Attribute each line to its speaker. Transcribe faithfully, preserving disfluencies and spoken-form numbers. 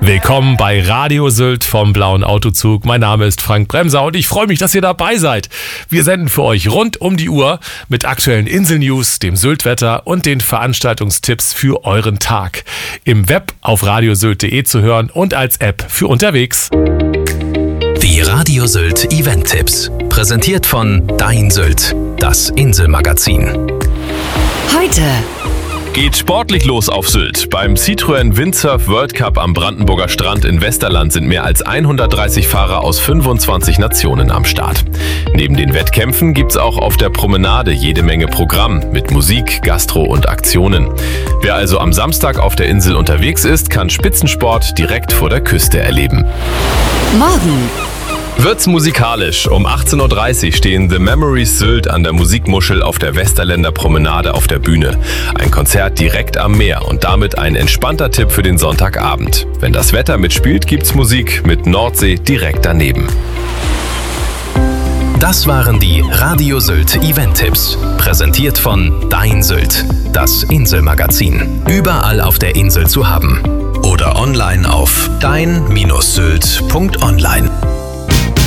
Speaker 1: Willkommen bei Radio Sylt vom Blauen Autozug. Mein Name ist Frank Bremser und ich freue mich, dass ihr dabei seid. Wir senden für euch rund um die Uhr mit aktuellen Inselnews, dem Syltwetter und den Veranstaltungstipps für euren Tag. Im Web auf radiosylt punkt de zu hören und als App für unterwegs.
Speaker 2: Die Radio Sylt Event-Tipps. Präsentiert von Dein Sylt, das Inselmagazin.
Speaker 3: Heute
Speaker 4: geht sportlich los auf Sylt. Beim Citroën Windsurf World Cup am Brandenburger Strand in Westerland sind mehr als hundertdreißig Fahrer aus fünfundzwanzig Nationen am Start. Neben den Wettkämpfen gibt's auch auf der Promenade jede Menge Programm mit Musik, Gastro und Aktionen. Wer also am Samstag auf der Insel unterwegs ist, kann Spitzensport direkt vor der Küste erleben.
Speaker 3: morgen
Speaker 4: Wird's musikalisch. Um achtzehn Uhr dreißig stehen The Memories Sylt an der Musikmuschel auf der Westerländer Promenade auf der Bühne. Ein Konzert direkt am Meer und damit ein entspannter Tipp für den Sonntagabend. Wenn das Wetter mitspielt, gibt's Musik mit Nordsee direkt daneben.
Speaker 2: Das waren die Radio Sylt Event-Tipps. Präsentiert von Dein Sylt, das Inselmagazin. Überall auf der Insel zu haben. Oder online auf dein Bindestrich sylt punkt online.